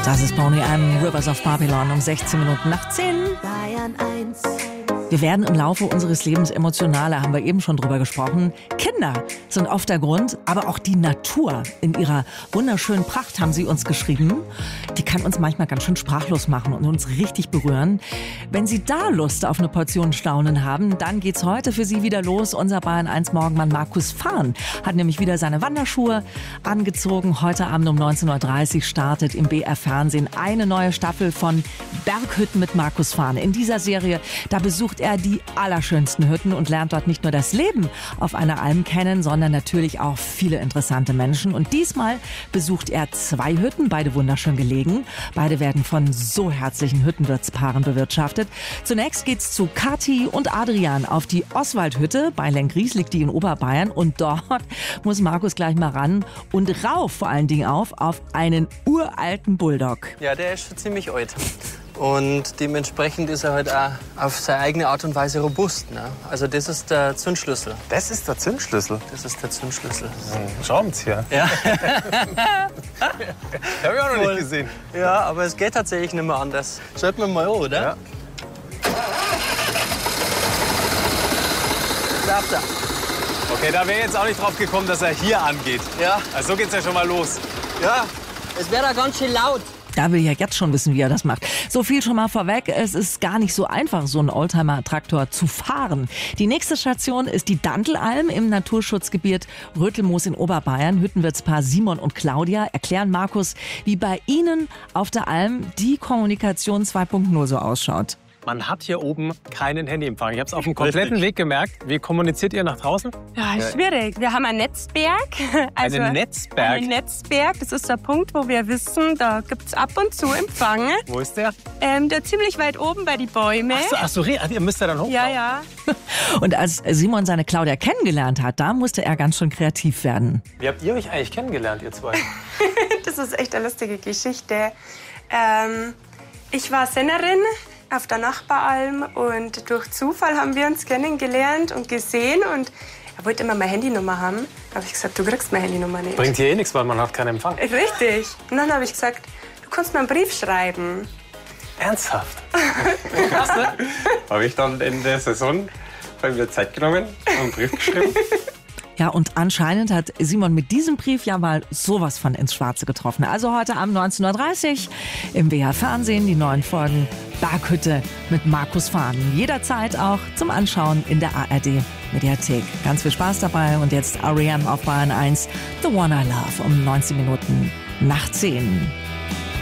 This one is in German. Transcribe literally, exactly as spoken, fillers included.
Das ist Boney M. Rivers of Babylon um sechzehn Minuten nach zehn. Bayern eins. Wir werden im Laufe unseres Lebens emotionaler, haben wir eben schon drüber gesprochen. Kinder sind oft der Grund, aber auch die Natur in ihrer wunderschönen Pracht, haben sie uns geschrieben. Die kann uns manchmal ganz schön sprachlos machen und uns richtig berühren. Wenn Sie da Lust auf eine Portion Staunen haben, dann geht's heute für Sie wieder los. Unser Bayern eins Morgenmann Markus Fahn hat nämlich wieder seine Wanderschuhe angezogen. Heute Abend um neunzehn Uhr dreißig startet im B R Fernsehen eine neue Staffel von Berghütten mit Markus Fahn. In dieser Serie, da besucht er die allerschönsten Hütten und lernt dort nicht nur das Leben auf einer Alm kennen, sondern natürlich auch viele interessante Menschen. Und diesmal besucht er zwei Hütten, beide wunderschön gelegen. Beide werden von so herzlichen Hüttenwirtspaaren bewirtschaftet. Zunächst geht's zu Kathi und Adrian auf die Oswaldhütte. Bei Lenkries liegt die in Oberbayern. Und dort muss Markus gleich mal ran und rauf vor allen Dingen auf, auf einen uralten Bulldog. Ja, der ist schon ziemlich alt. Und dementsprechend ist er halt auch auf seine eigene Art und Weise robust. Ne? Also das ist der Zündschlüssel. Das ist der Zündschlüssel? Das ist der Zündschlüssel. Hm, Schraubenzieher. Ja. Das habe ich auch noch nicht gesehen. Ja, aber es geht tatsächlich nicht mehr anders. Schaut man mal an, oder? Ja. Klappt er. Okay, da wäre jetzt auch nicht drauf gekommen, dass er hier angeht. Ja. Also so geht's ja schon mal los. Ja, es wäre da ganz schön laut. Da will ich ja jetzt schon wissen, wie er das macht. So viel schon mal vorweg. Es ist gar nicht so einfach, so einen Oldtimer-Traktor zu fahren. Die nächste Station ist die Dantelalm im Naturschutzgebiet Rötelmoos in Oberbayern. Hüttenwirtspaar Simon und Claudia erklären Markus, wie bei ihnen auf der Alm die Kommunikation zwei Punkt null so ausschaut. Man hat hier oben keinen Handyempfang. Ich habe es auf dem kompletten Weg gemerkt. Wie kommuniziert ihr nach draußen? Ja, schwierig. Wir haben ein Netzberg. Also Einen Netzberg? Ein Netzberg. Das ist der Punkt, wo wir wissen, da gibt es ab und zu Empfang. Wo ist der? Ähm, der ziemlich weit oben bei den Bäumen. Ach so, ach so, ihr müsst ja dann hoch. Ja, ja. Und als Simon seine Claudia kennengelernt hat, da musste er ganz schön kreativ werden. Wie habt ihr euch eigentlich kennengelernt, ihr zwei? Das ist echt eine lustige Geschichte. Ähm, ich war Sennerin auf der Nachbaralm und durch Zufall haben wir uns kennengelernt und gesehen und er wollte immer meine Handynummer haben. Da habe ich gesagt, du kriegst meine Handynummer nicht. Bringt hier eh nichts, weil man hat keinen Empfang. Richtig. Und dann habe ich gesagt, du kannst mir einen Brief schreiben. Ernsthaft? Krass, ne? Habe ich dann in der Saison mir Zeit genommen und einen Brief geschrieben. Ja, und anscheinend hat Simon mit diesem Brief ja mal sowas von ins Schwarze getroffen. Also heute Abend neunzehn Uhr dreißig im B R Fernsehen die neuen Folgen Berghütte mit Markus Fahn. Jederzeit auch zum Anschauen in der A R D Mediathek. Ganz viel Spaß dabei und jetzt R E M auf Bayern eins, The One I Love um neunzehn Minuten nach zehn.